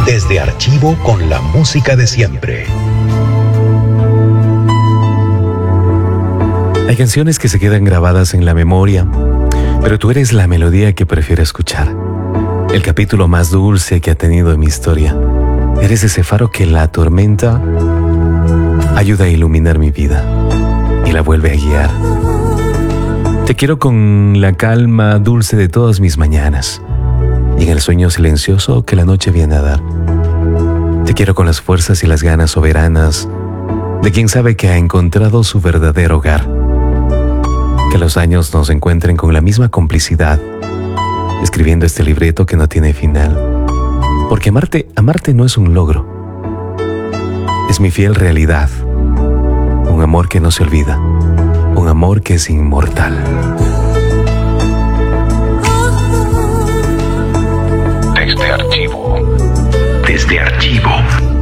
Desde Archivo con la música de siempre. Hay canciones que se quedan grabadas en la memoria, pero tú eres la melodía que prefiero escuchar. El capítulo más dulce que ha tenido en mi historia. Eres ese faro que la tormenta ayuda a iluminar mi vida y la vuelve a guiar. Te quiero con la calma dulce de todas mis mañanas y en el sueño silencioso que la noche viene a dar. Te quiero con las fuerzas y las ganas soberanas de quien sabe que ha encontrado su verdadero hogar. Que los años nos encuentren con la misma complicidad, escribiendo este libreto que no tiene final. Porque amarte no es un logro, es mi fiel realidad. Un amor que no se olvida, un amor que es inmortal. Desde Archivo.